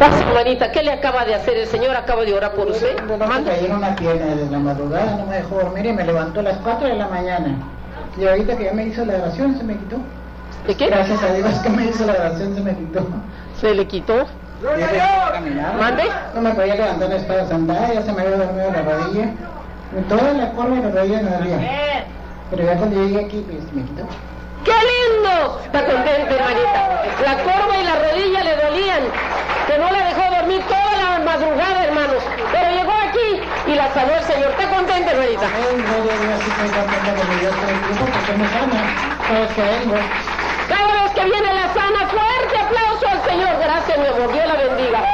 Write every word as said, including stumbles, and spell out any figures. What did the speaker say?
Pase, hermanita, ¿qué le acaba de hacer? El Señor acaba de orar por usted. Me caí en una pierna desde la madrugada, no me dejó dormir y me levantó a las cuatro de la mañana. Y ahorita que ya me hizo la oración, se me quitó. ¿De qué? Gracias a Dios que me hizo la oración, se me quitó. ¿Se le quitó? Ya caminar. ¿Mande? No me podía levantar la espalda sentada, ya se me había dormido la rodilla. Toda la curva y la rodilla me dolía. Pero ya cuando llegué aquí, pues me quitó. ¡Qué lindo! Está contenta, hermanita. La corva y la rodilla le dolían, que no la dejó dormir toda la madrugada, hermanos. Pero llegó aquí y la sanó el Señor. ¿Está contenta, hermanita? Ay, no, yo sí estoy contenta con Dios todo el tiempo porque me sana cada vez que vengo. Cada vez que viene la sana, fuerte aplauso al Señor. Gracias, mi amor. Dios la bendiga.